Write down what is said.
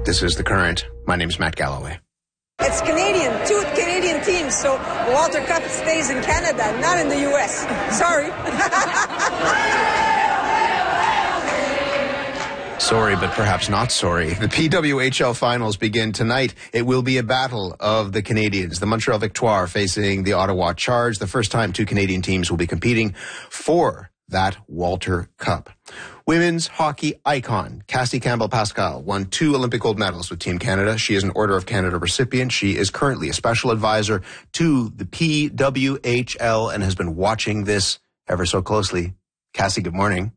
This is The Current. My name's Matt Galloway. It's Canadian, 2 Canadian teams, so Walter Cup stays in Canada, not in the U.S. Sorry. Sorry, but perhaps not sorry. The PWHL finals begin tonight. It will be a battle of the Canadians. The Montreal Victoire facing the Ottawa Charge. The first time 2 Canadian teams will be competing for that Walter Cup. Women's hockey icon Cassie Campbell-Pascal won 2 Olympic gold medals with Team Canada. She is an Order of Canada recipient. She is currently a special advisor to the PWHL and has been watching this ever so closely. Cassie, good morning.